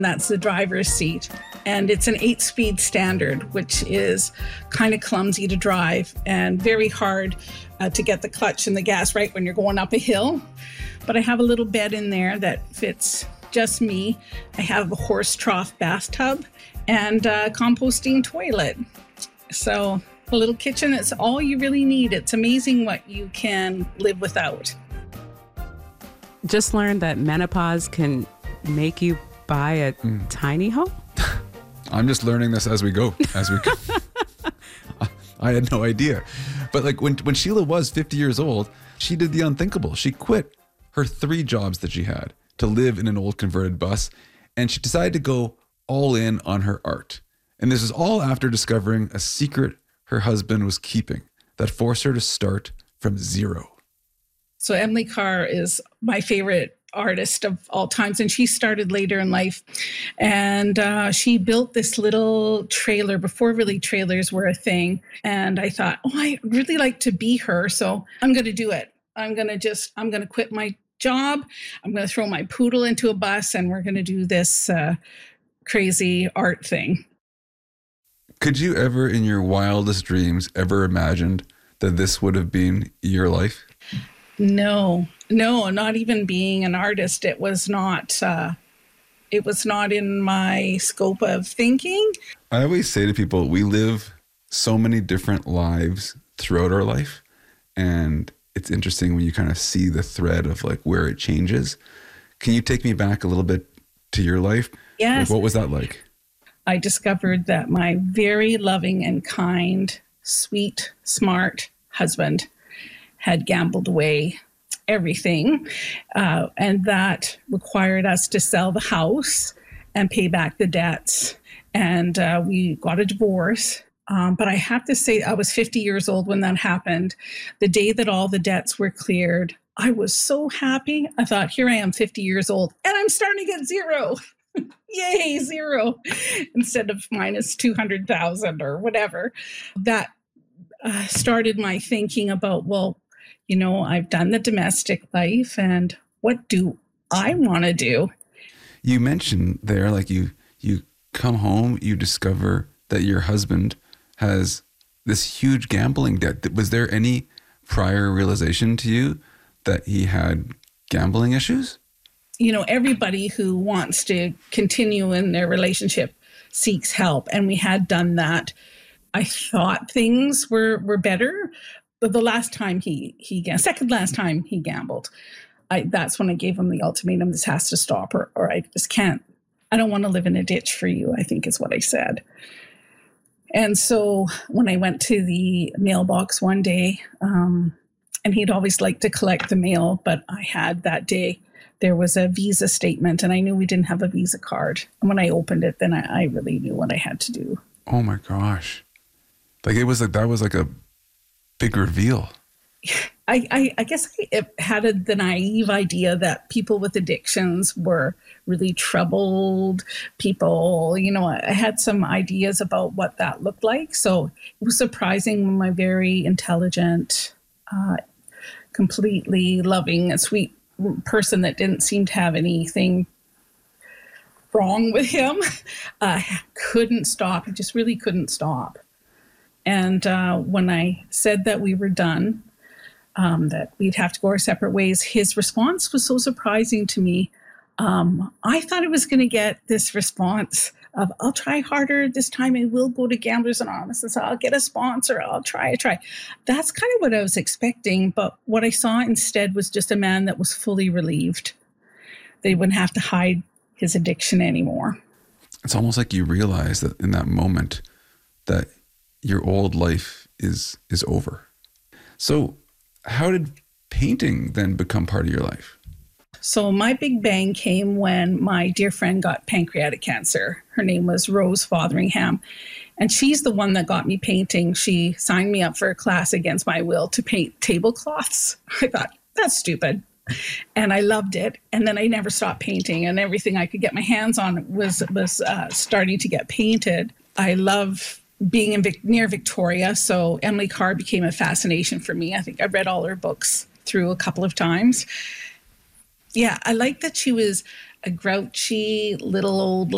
That's the driver's seat. And it's an 8-speed standard, which is kind of clumsy to drive and very hard to get the clutch and the gas right when you're going up a hill. But I have a little bed in there that fits just me. I have a horse trough bathtub and a composting toilet. So a little kitchen, it's all you really need. It's amazing what you can live without. Just learned that menopause can make you buy a tiny home? I'm just learning this as we go. I had no idea. But like when Sheila was 50 years old, she did the unthinkable. She quit her 3 jobs that she had to live in an old converted bus, and she decided to go all in on her art. And this is all after discovering a secret her husband was keeping that forced her to start from zero. So Emily Carr is my favorite artist of all times, and she started later in life. And she built this little trailer before really trailers were a thing. And I thought, I really like to be her, so I'm going to do it. I'm going to quit my job. I'm going to throw my poodle into a bus, and we're going to do this crazy art thing. Could you ever, in your wildest dreams, ever imagined that this would have been your life? No, not even being an artist. It was not in my scope of thinking. I always say to people, we live so many different lives throughout our life. And it's interesting when you kind of see the thread of like where it changes. Can you take me back a little bit to your life? Yes. Like, what was that like? I discovered that my very loving and kind, sweet, smart husband had gambled away everything. And that required us to sell the house and pay back the debts. And we got a divorce. But I have to say, I was 50 years old when that happened. The day that all the debts were cleared, I was so happy. I thought, here I am, 50 years old, and I'm starting at zero. Yay, zero, instead of minus 200,000 or whatever. That started my thinking about, well, I've done the domestic life, and what do I want to do? You mentioned there, like you come home, you discover that your husband has this huge gambling debt. Was there any prior realization to you that he had gambling issues? Everybody who wants to continue in their relationship seeks help, and we had done that. I thought things were better. But the last time second last time he gambled, that's when I gave him the ultimatum, this has to stop, or I just can't. I don't want to live in a ditch for you, I think is what I said. And so when I went to the mailbox one day, and he'd always liked to collect the mail, but I had that day, there was a Visa statement, and I knew we didn't have a Visa card. And when I opened it, then I really knew what I had to do. Oh my gosh. Like that was like a big reveal. I guess I had the naive idea that people with addictions were really troubled people. I had some ideas about what that looked like. So it was surprising when my very intelligent, completely loving and sweet person that didn't seem to have anything wrong with him couldn't stop. He just really couldn't stop. And when I said that we were done, that we'd have to go our separate ways, his response was so surprising to me. I thought I was going to get this response of, I'll try harder this time. I will go to Gamblers Anonymous and say, I'll get a sponsor. I'll try. That's kind of what I was expecting. But what I saw instead was just a man that was fully relieved that he wouldn't have to hide his addiction anymore. It's almost like you realize that in that moment that your old life is over. So how did painting then become part of your life? So my big bang came when my dear friend got pancreatic cancer. Her name was Rose Fotheringham, and she's the one that got me painting. She signed me up for a class against my will to paint tablecloths. I thought, that's stupid. And I loved it. And then I never stopped painting, and everything I could get my hands on was starting to get painted. I love being near Victoria, so Emily Carr became a fascination for me. I think I read all her books through a couple of times. Yeah, I like that she was a grouchy little old